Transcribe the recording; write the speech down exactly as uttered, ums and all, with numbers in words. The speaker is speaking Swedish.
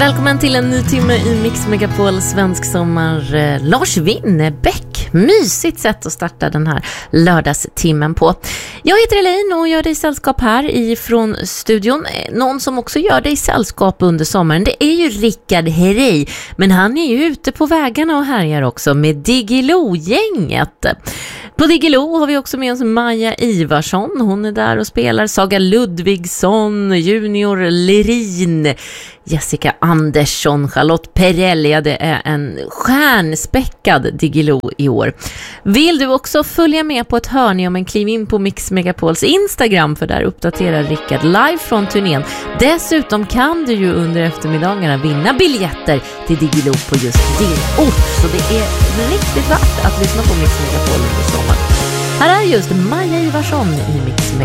Välkommen till en ny timme i Mix Megapol svensk sommar. Eh, Lars Winnerbäck. Mysigt sätt att starta den här lördagstimmen på. Jag heter Elaine och gör dig sällskap här ifrån studion. Någon som också gör dig sällskap under sommaren, det är ju Rickard Herrey. Men han är ju ute på vägarna och härjar också med Diggiloo-gänget. På Diggiloo har vi också med oss Maja Ivarsson. Hon är där och spelar. Saga Ludvigsson, Junior Lerin, Jessica Andersson, Charlotte Perrelli. Det är en stjärnspäckad Diggiloo i år. Vill du också följa med på ett hörn om en kliv in på Mix Megapols Instagram, för där uppdaterar Rickard live från turnén. Dessutom kan du ju under eftermiddagarna vinna biljetter till Diggiloo på just din ort. Så det är riktigt värt att lyssna på Mix Megapol under sommaren. Här är just Maja Ivarsson i Mix Megapol.